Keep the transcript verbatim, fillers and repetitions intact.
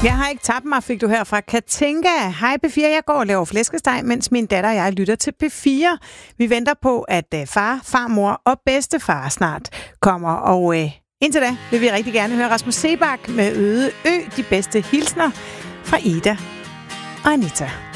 Jeg har ikke tabt mig, fik du her fra Katinka. Hej P fire, jeg går og laver flæskesteg, mens min datter og jeg lytter til P fire. Vi venter på, at far, farmor og bedstefar snart kommer, og øh, indtil da vil vi rigtig gerne høre Rasmus Seebach med Øde Ø, de bedste hilsner fra Ida og Anita.